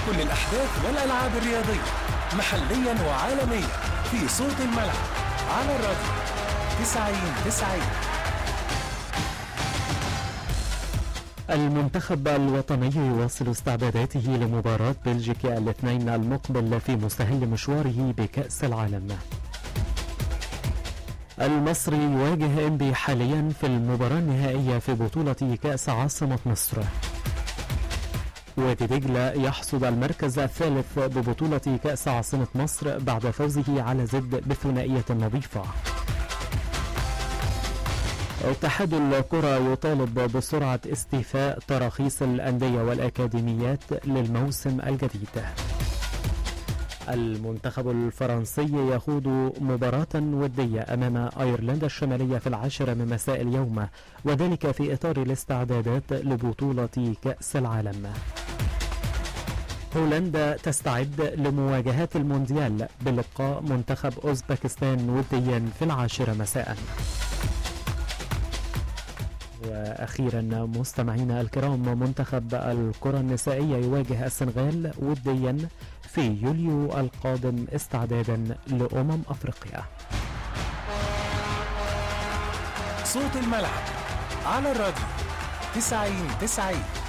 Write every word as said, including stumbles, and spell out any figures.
كل الأحداث والألعاب الرياضية محليا وعالميا في صوت الملعب على الراديو تسعين تسعين. المنتخب الوطني يواصل استعداداته لمباراة بلجيكا الاثنين المقبل في مستهل مشواره بكأس العالم. المصري يواجه إنبي حاليا في المباراة النهائية في بطولة كأس عاصمة مصر. وادي دجلة يحصد المركز الثالث ببطولة كأس عاصمة مصر بعد فوزه على زد بثنائية نظيفة. اتحاد الكرة يطالب بسرعة استيفاء تراخيص الأندية والأكاديميات للموسم الجديد. المنتخب الفرنسي يخوض مباراة ودية أمام أيرلندا الشمالية في العاشرة من مساء اليوم، وذلك في إطار الاستعدادات لبطولة كأس العالم. هولندا تستعد لمواجهات المونديال بلقاء منتخب أوزبكستان وديا في العاشرة مساء. وأخيرا مستمعينا الكرام، منتخب الكرة النسائية يواجه السنغال وديا في يوليو القادم استعدادا لأمم أفريقيا. صوت الملعب على الراديو تسعين تسعين.